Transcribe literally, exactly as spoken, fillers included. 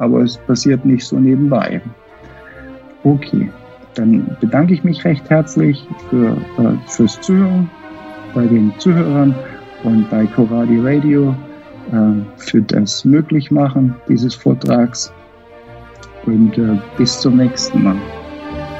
aber es passiert nicht so nebenbei. Okay, dann bedanke ich mich recht herzlich für, äh, fürs Zuhören bei den Zuhörern und bei Coradi Radio äh, für das Möglichmachen dieses Vortrags und äh, bis zum nächsten Mal.